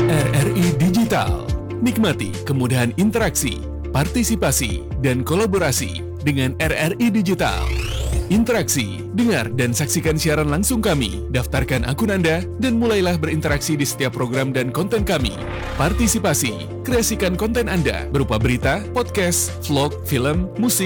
RRI Digital. Nikmati kemudahan interaksi, partisipasi, dan kolaborasi dengan RRI Digital. Interaksi, dengar dan saksikan siaran langsung kami, daftarkan akun Anda, dan mulailah berinteraksi di setiap program dan konten kami. Partisipasi, kreasikan konten Anda berupa berita, podcast, vlog, film, musik,